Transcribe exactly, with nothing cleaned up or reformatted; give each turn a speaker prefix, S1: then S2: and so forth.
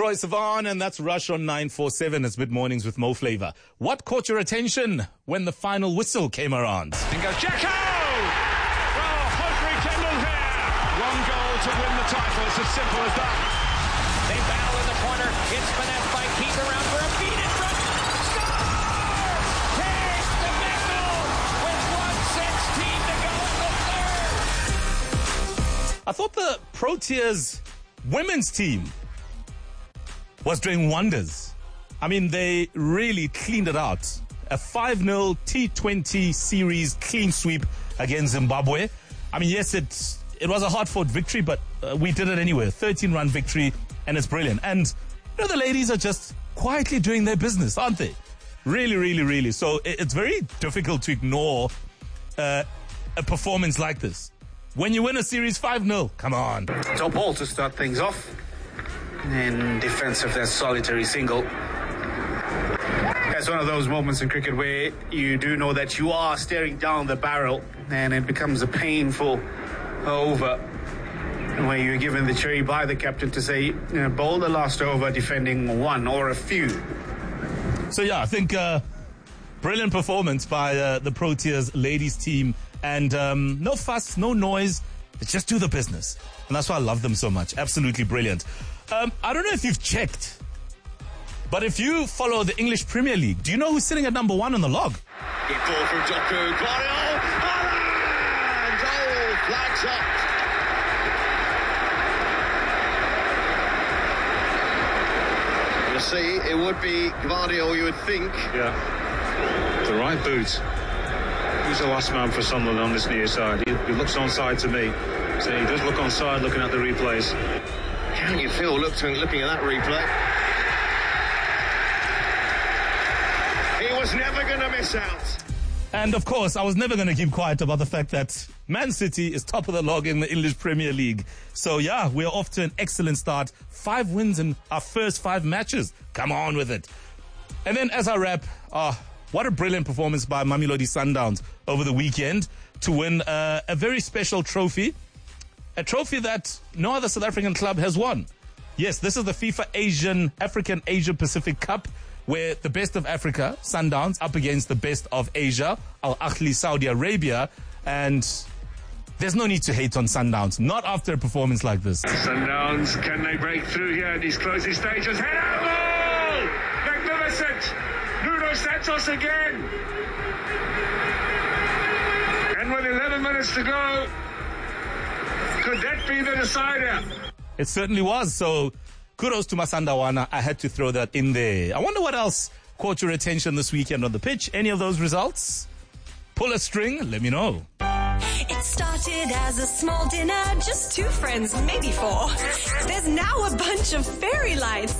S1: Troy Sivan, and that's Rush on nine forty-seven. It's Mid Mornings with Mo Flava. What caught your attention when the final whistle came around?
S2: And goes Jacko! Well, hope rekindled here. One goal to win the title. It's as simple as that.
S3: They battle in the corner. It's finessed by Keith around for a beat in front. Score! Takes the medal with one sixteen to go in the third.
S1: I thought the Proteas women's team was doing wonders. I mean, they really cleaned it out. A five nil T twenty series clean sweep against Zimbabwe. I mean, yes, it it was a hard-fought victory, but uh, we did it anyway. thirteen-run victory, and it's brilliant. And, you know, the ladies are just quietly doing their business, aren't they? Really, really, really. So it, it's very difficult to ignore uh, a performance like this. When you win a series five nil, come on.
S4: Top ball to start things off. In defense of that solitary single. That's one of those moments in cricket where you do know that you are staring down the barrel and it becomes a painful over. And where you're given the cherry by the captain to say, you know, bowl the last over defending one or a few.
S1: So yeah, I think uh, brilliant performance by uh, the Proteas ladies team. And um, no fuss, no noise. They just do the business. And that's why I love them so much. Absolutely brilliant. Um, I don't know if you've checked, but if you follow the English Premier League, do you know who's sitting at number one on the log?
S5: Good ball from Doku. Guardiola. Haaland! Oh, flags up. You see, it would be Guardiola, you would think.
S2: Yeah. The right boot. Who's the last man for Sunderland on this near side? He, he looks onside to me. So he does look onside looking at the replays.
S5: How do you feel looking, looking at that replay? He was never going to miss out.
S1: And of course, I was never going to keep quiet about the fact that Man City is top of the log in the English Premier League. So yeah, we're off to an excellent start. Five wins in our first five matches. Come on with it. And then as I wrap, uh, what a brilliant performance by Mamelodi Sundowns over the weekend to win uh, a very special trophy. A trophy that no other South African club has won. Yes, this is the FIFA Asian, African Asia Pacific Cup, where the best of Africa, Sundowns, up against the best of Asia, Al Ahly, Saudi Arabia. And there's no need to hate on Sundowns, not after a performance like this.
S2: Sundowns, can they break through here in these closing stages? Head out goal! Magnificent! Nuno Santos again! And with eleven minutes to go, could that be the decider?
S1: It certainly was. So kudos to Masandawana. I had to throw that in there. I wonder what else caught your attention this weekend on the pitch. Any of those results? Pull a string. Let me know.
S6: It started as a small dinner, just two friends, maybe four. There's now a bunch of fairy lights